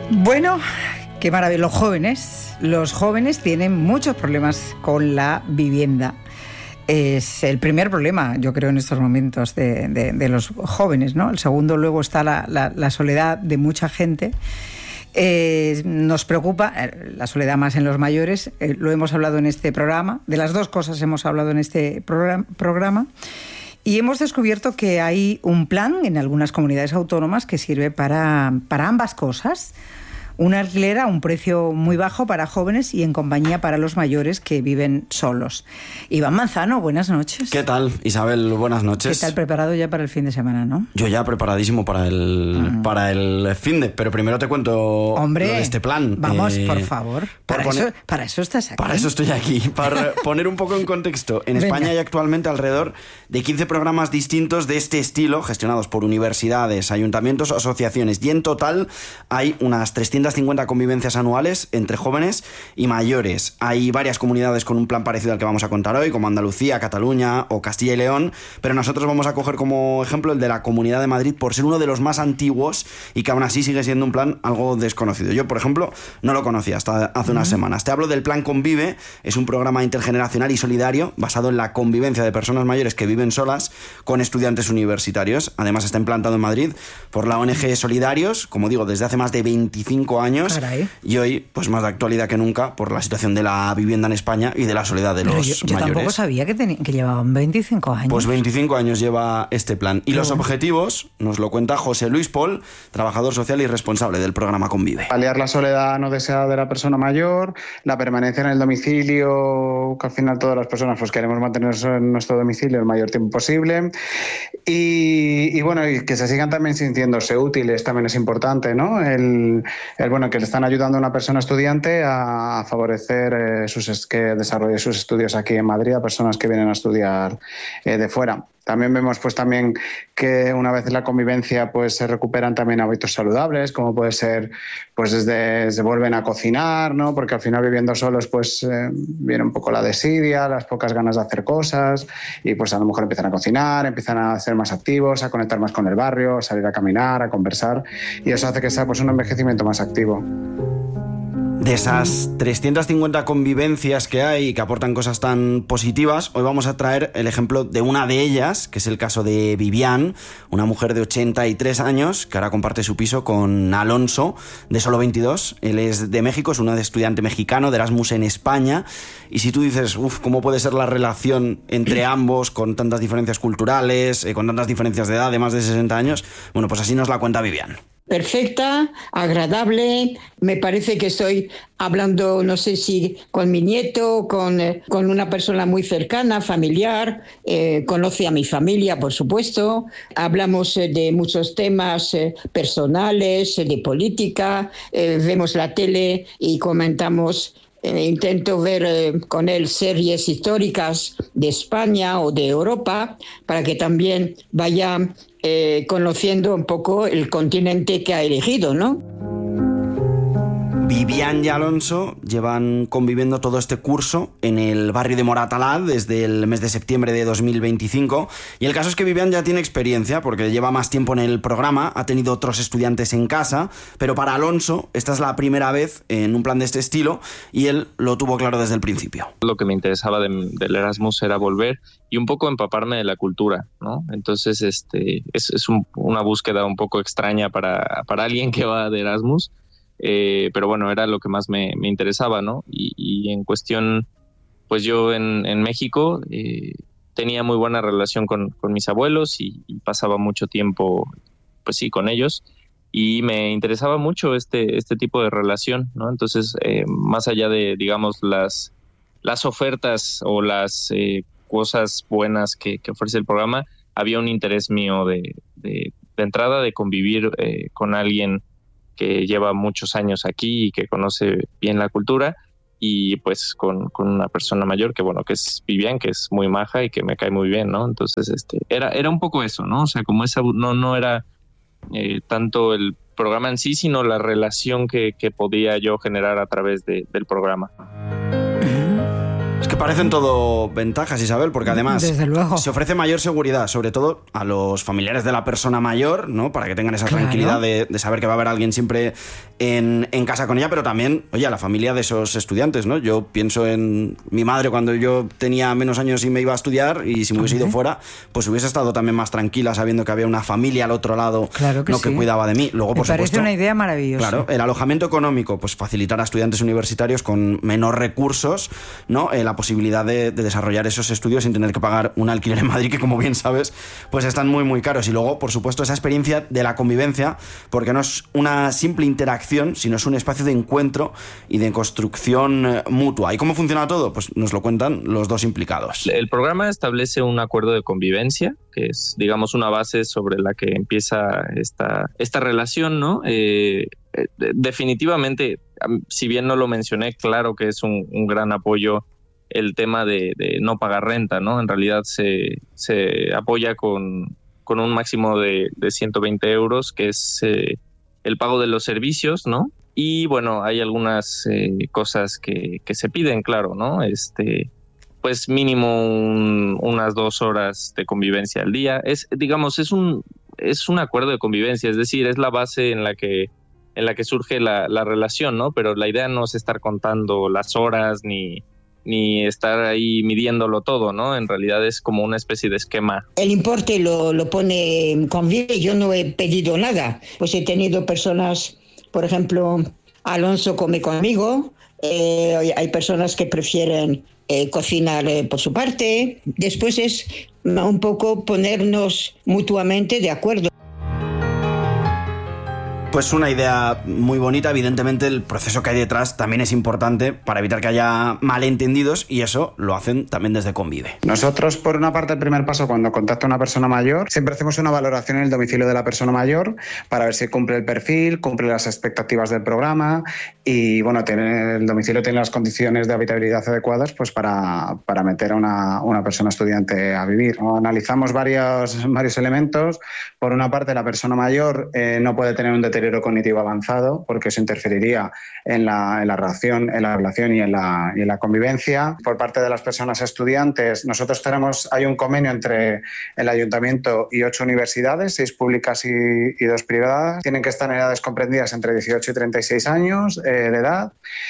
Bueno, qué maravilla. Los jóvenes tienen muchos problemas con la vivienda. Es el primer problema, yo creo, en estos momentos de los jóvenes, ¿no? El segundo, luego, está la soledad de mucha gente. Nos preocupa la soledad más en los mayores, lo hemos hablado en este programa, de las dos cosas hemos hablado en este programa, y hemos descubierto que hay un plan en algunas comunidades autónomas que sirve para ambas cosas. Un alquiler a un precio muy bajo para jóvenes y en compañía para los mayores que viven solos. Iván Manzano, buenas noches. ¿Qué tal, Isabel? Buenas noches. ¿Qué tal? Preparado ya para el fin de semana, ¿no? Yo ya preparadísimo para el fin de... Pero primero te cuento lo de este plan. Vamos, por favor. Para eso estás aquí. Para eso estoy aquí. Para poner un poco en contexto. En España hay actualmente alrededor de 15 programas distintos de este estilo, gestionados por universidades, ayuntamientos o asociaciones. Y en total hay unas 350 convivencias anuales entre jóvenes y mayores. Hay varias comunidades con un plan parecido al que vamos a contar hoy, como Andalucía, Cataluña o Castilla y León, pero nosotros vamos a coger como ejemplo el de la Comunidad de Madrid por ser uno de los más antiguos y que aún así sigue siendo un plan algo desconocido. Yo, por ejemplo, no lo conocía hasta hace unas semanas. Te hablo del Plan Convive. Es un programa intergeneracional y solidario basado en la convivencia de personas mayores que viven solas con estudiantes universitarios. Además, está implantado en Madrid por la ONG Solidarios, como digo, desde hace más de 25 años. Caray. Y hoy, pues más de actualidad que nunca por la situación de la vivienda en España y de la soledad de los mayores. Yo tampoco sabía que llevaban 25 años. Pues 25 años lleva este plan. Y los objetivos nos lo cuenta José Luis Pol, trabajador social y responsable del programa Convive. Paliar la soledad no deseada de la persona mayor, la permanencia en el domicilio, que al final todas las personas pues queremos mantener en nuestro domicilio el mayor tiempo posible. Y bueno, y que se sigan también sintiéndose útiles también es importante, ¿no? Bueno, que le están ayudando a una persona estudiante a favorecer que desarrolle sus estudios aquí en Madrid a personas que vienen a estudiar de fuera. También vemos pues también que una vez en la convivencia pues se recuperan también hábitos saludables, como puede ser pues se vuelven a cocinar, ¿no? Porque al final viviendo solos pues viene un poco la desidia, las pocas ganas de hacer cosas y pues a lo mejor empiezan a cocinar, empiezan a ser más activos, a conectar más con el barrio, a salir a caminar, a conversar y eso hace que sea pues un envejecimiento más activo. De esas 350 convivencias que hay y que aportan cosas tan positivas, hoy vamos a traer el ejemplo de una de ellas, que es el caso de Vivian, una mujer de 83 años que ahora comparte su piso con Alonso, de solo 22. Él es de México, es un estudiante mexicano de Erasmus en España. Y si tú dices, ¿cómo puede ser la relación entre ambos con tantas diferencias culturales, con tantas diferencias de edad de más de 60 años? Bueno, pues así nos la cuenta Vivian. Perfecta, agradable, me parece que estoy hablando, no sé si con mi nieto, con una persona muy cercana, familiar, conoce a mi familia, por supuesto, hablamos de muchos temas personales, de política, vemos la tele y comentamos. Intento ver con él series históricas de España o de Europa para que también vaya conociendo un poco el continente que ha elegido, ¿no? Vivian y Alonso llevan conviviendo todo este curso en el barrio de Moratalá desde el mes de septiembre de 2025 y el caso es que Vivian ya tiene experiencia porque lleva más tiempo en el programa, ha tenido otros estudiantes en casa, pero para Alonso esta es la primera vez en un plan de este estilo y él lo tuvo claro desde el principio. Lo que me interesaba del Erasmus era volver y un poco empaparme de la cultura, ¿no? Entonces es una búsqueda un poco extraña para alguien que va de Erasmus. Pero bueno, era lo que más me interesaba, ¿no? Y en cuestión, pues yo en México tenía muy buena relación con mis abuelos y pasaba mucho tiempo, pues sí, con ellos y me interesaba mucho este tipo de relación, ¿no? Entonces, más allá de, digamos, las ofertas o las cosas buenas que ofrece el programa, había un interés mío de entrada de convivir con alguien que lleva muchos años aquí y que conoce bien la cultura y pues con una persona mayor que bueno, que es Vivian, que es muy maja y que me cae muy bien, ¿no? Entonces era un poco eso, ¿no? O sea, como esa no era tanto el programa en sí, sino la relación que podía yo generar a través del programa. Es que parecen todo ventajas, Isabel, porque además se ofrece mayor seguridad, sobre todo a los familiares de la persona mayor, ¿no? Para que tengan esa tranquilidad de saber que va a haber alguien siempre en casa con ella, pero también, oye, a la familia de esos estudiantes, ¿no? Yo pienso en mi madre cuando yo tenía menos años y me iba a estudiar, y si me hubiese ido fuera, pues hubiese estado también más tranquila sabiendo que había una familia al otro lado, claro que ¿no? sí. que cuidaba de mí. Luego, por parece supuesto, una idea maravillosa. Claro, el alojamiento económico, pues facilitar a estudiantes universitarios con menos recursos, ¿no? La posibilidad de desarrollar esos estudios sin tener que pagar un alquiler en Madrid, que como bien sabes, pues están muy, muy caros. Y luego, por supuesto, esa experiencia de la convivencia, porque no es una simple interacción, sino es un espacio de encuentro y de construcción mutua. ¿Y cómo funciona todo? Pues nos lo cuentan los dos implicados. El programa establece un acuerdo de convivencia, que es, digamos, una base sobre la que empieza esta relación, ¿no? Definitivamente, si bien no lo mencioné, claro que es un gran apoyo el tema de no pagar renta, ¿no? En realidad se apoya con un máximo de 120 euros, que es el pago de los servicios, ¿no? Y bueno, hay algunas cosas que se piden, claro, ¿no? Pues mínimo unas 2 horas de convivencia al día. Es un acuerdo de convivencia, es decir, es la base en la que surge la relación, ¿no? Pero la idea no es estar contando las horas ni estar ahí midiéndolo todo, ¿no? En realidad es como una especie de esquema. El importe lo pone Convive, yo no he pedido nada. Pues he tenido personas, por ejemplo, Alonso come conmigo, hay personas que prefieren cocinar por su parte. Después es un poco ponernos mutuamente de acuerdo. Pues una idea muy bonita. Evidentemente el proceso que hay detrás también es importante para evitar que haya malentendidos, y eso lo hacen también desde Convive. Nosotros, por una parte, el primer paso cuando contacta a una persona mayor, siempre hacemos una valoración en el domicilio de la persona mayor para ver si cumple el perfil, cumple las expectativas del programa y, bueno, el domicilio tiene las condiciones de habitabilidad adecuadas pues para meter a una persona estudiante a vivir. Analizamos varios elementos. Por una parte, la persona mayor no puede tener un deterioro cognitivo avanzado, porque eso interferiría en la relación y en la convivencia. Por parte de las personas estudiantes, hay un convenio entre el ayuntamiento y 8 universidades, 6 públicas y 2 privadas. Tienen que estar en edades comprendidas entre 18 y 36 años de edad.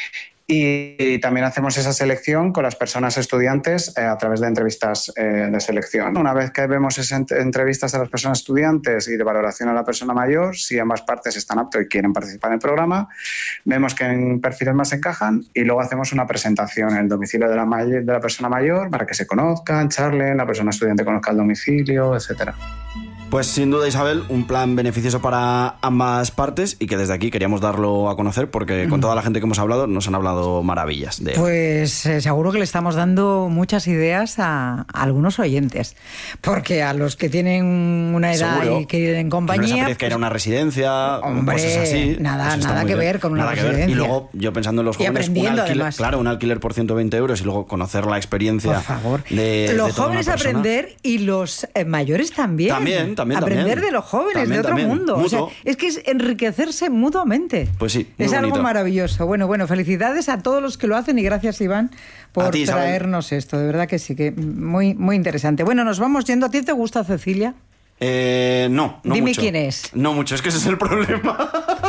Y también hacemos esa selección con las personas estudiantes a través de entrevistas de selección. Una vez que vemos esas entrevistas a las personas estudiantes y de valoración a la persona mayor, si ambas partes están aptas y quieren participar en el programa, vemos que en perfiles más encajan y luego hacemos una presentación en el domicilio de la persona mayor para que se conozcan, charlen, la persona estudiante conozca el domicilio, etcétera. Pues sin duda, Isabel, un plan beneficioso para ambas partes y que desde aquí queríamos darlo a conocer porque con toda la gente que hemos hablado nos han hablado maravillas de él. Pues seguro que le estamos dando muchas ideas a algunos oyentes, porque a los que tienen una edad Seguro, y que viven en compañía... Que no les apetezca ir a una residencia, hombre, cosas así. Nada que ver con una residencia. Y luego, yo pensando en los jóvenes, un alquiler por 120 euros y luego conocer la experiencia. Por favor. Los jóvenes aprender y los mayores también. Aprender de los jóvenes, de otro mundo. O sea, es que es enriquecerse mutuamente. Pues sí, es bonito. Algo maravilloso. Bueno, felicidades a todos los que lo hacen y gracias, Iván, por traernos esto. De verdad que sí, que muy, muy interesante. Bueno, nos vamos yendo. ¿A ti te gusta Cecilia? No Dime mucho. Quién es. No mucho, es que ese es el problema.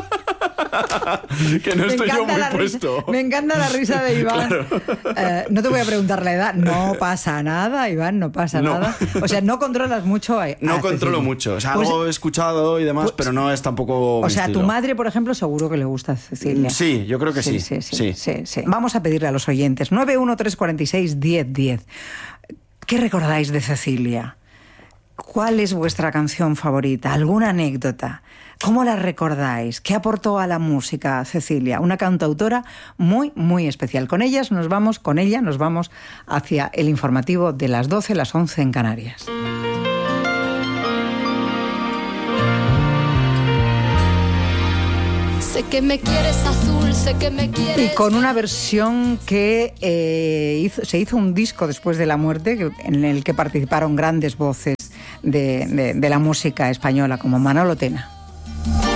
Que no estoy yo muy puesto. Me encanta la risa de Iván. Claro. No te voy a preguntar la edad. No pasa nada, Iván, no pasa nada. O sea, no controlas mucho no controlo mucho. O sea, algo he escuchado y demás, pero no es tampoco o sea, a tu estilo. madre, por ejemplo, seguro que le gusta Cecilia. Sí, yo creo que sí. Sí. Vamos a pedirle a los oyentes. 913461010. ¿Qué recordáis de Cecilia? ¿Cuál es vuestra canción favorita? ¿Alguna anécdota? ¿Cómo la recordáis? ¿Qué aportó a la música Cecilia? Una cantautora muy, muy especial. Con ella nos vamos hacia el informativo de las 12, las 11 en Canarias. Sé que me quieres azul, sé que me quieres... Y con una versión que se hizo un disco después de la muerte, en el que participaron grandes voces de la música española, como Manolo Tena.